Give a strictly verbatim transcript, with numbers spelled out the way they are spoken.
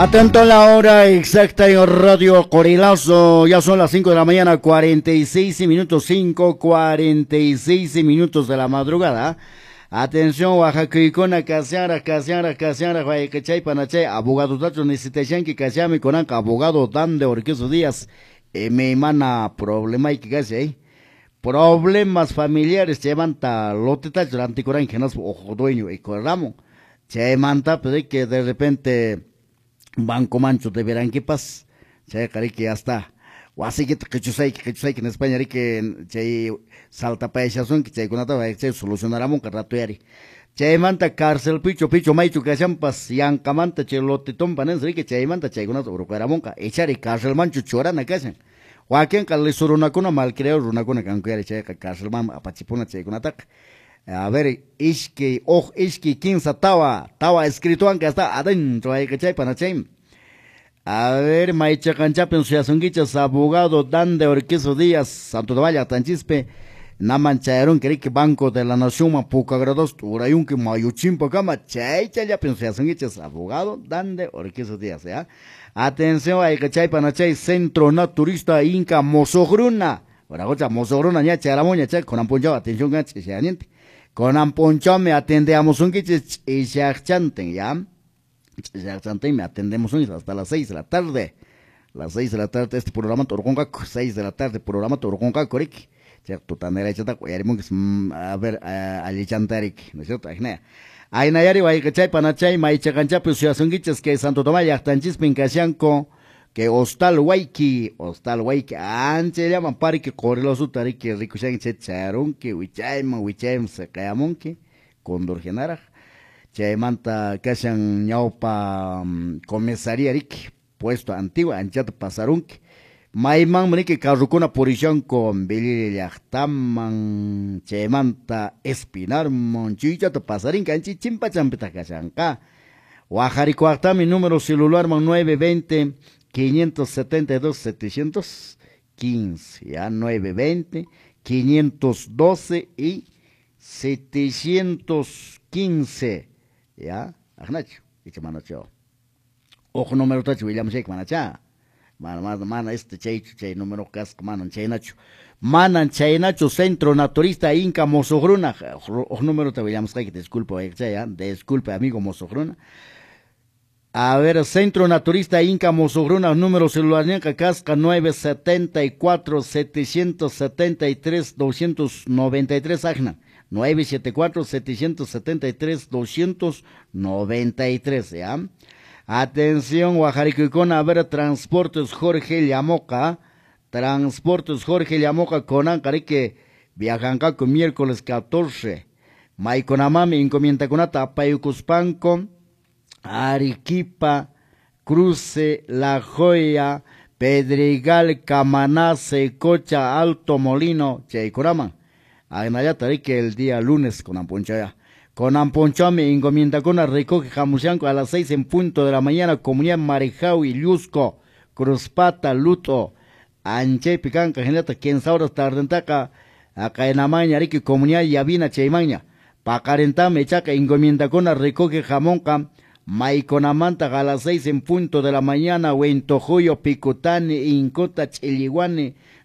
Atento a la hora exacta en Radio Corilazo, ya son las cinco de la mañana, cuarenta y seis minutos, cinco, cuarenta y seis minutos de la madrugada. Atención, Oaxaca, Casiara, Casiara, Casiara, Guayacachay, Panachay, abogado Tacho, necesitan que Casiame con abogado Dan de Orqueso Díaz, eh, me mana problema y que casi ahí. Problemas familiares, llevan ta lote Tacho, el anticorán, que no es ojo dueño y corramo. Se manta, pues que de repente. Banco Mancho de verán qué pasa, che, cari que ya está, o así que que yo sé que yo sé que en España hay que che salta para esa son que che con nada va che solucionaramos un rato yari, che manta cárcel picho picho maichu que sean pas yang camanta che lote tompan en que che manta che con nada para monca echar y cárcel mancho chora na casa, o aquí en calle sur una con mal creo una con que aunque che cárcel mam apachipona che con ataque. A ver, es que, oh, es que quince estaba, estaba escrito aunque está adentro, hay que chay para chay. A ver, Maicha Canchapen, Suyasunguichas, abogado Dan de Orqueso Díaz, Santo de Valla, Tanchispe, Namanchayaron, que que Banco de la Nación, Mapuca Grados, Urayun, que Mayuchimpo, Cama, Chay, Chayapen, Suyasunguichas, abogado Dan de Orqueso Díaz, ¿ya? Atención, hay que chay para chay, Centro Naturista Inca Mozogruna, ahora, ocha, Mozogruna, ya, Charamoña, chay, con ampunchado, atención, gachi, chayaniente. Con amponcho me atendemos un que y se achanten, ¿ya? Se achanten, me atendemos un hasta las seis de la tarde. Las seis de la tarde, este programa Torconca, seis de la tarde, programa Torconca, Corek. Cierto, tan era hecha, a ver, allí chantarik, ¿no es cierto? Ay, Nayari, vaya que chay, panachay, maicha cancha, pues ya son guiches que Santo Tomás, ya están chispin, casianco. Que hostal waiki, hostal waiki, anche llaman pari que corre los utari que rico shan che charon que wichaima wichaim se kayamon que condor genara che manta kashan ñaupa um, comisaría rik puesto antigua anchat pasaron que maiman mani que carrucona porishon con belile yachtaman che manta espinar monchicha to pasarin canchi chimpa champita kashan ka Oaxarico mi número celular man nueve veinte quinientos setenta y dos setecientos quince, ya nueve veinte quinientos doce y setecientos quince, ya, ajnacho, y que manacho. Ojo número tacho, William Shake manacha. Mana, mana, mana, este chay, chay, número casco, manan chay nacho. Manan chay nacho, Centro Naturista Inca Mozogruna. Ojo número tacho, William Shake, disculpa, ya, disculpe, amigo Mozogruna. A ver, Centro Naturista Inca Mozogruna, número celular ñanca casca nueve setenta y cuatro setecientos setenta y tres doscientos noventa y tres ajna. nueve setenta y cuatro setecientos setenta y tres doscientos noventa y tres, ¿ya? Atención, Oaxaca, a ver, Transportes Jorge Llamoca, Transportes Jorge Llamoca con Ancarique, viajan con miércoles catorce. Maiconamami, encomienda con Atapayucuspanco, Arequipa, Cruce, La Joya, Pedregal, Camaná, Secocha, Alto Molino, Chaycorama. Aynayata que el día lunes con Amponchaya. Con Amponchame, encomienda con recoge Jamusianco a las seis en punto de la mañana, Comunidad Marejao y Llusco, Cruzpata, Luto, Anche, Picanca, Geneta, quien saura tardentaca, acá en Amaña, Arique, Comunidad Yavina, Chaymaña. Pacarentame, Chaca, encomienda con recoge Jamonca, Maiconamanta a las seis en punto de la mañana, Huentojoyo, Picutane, Incota, Chiliguane,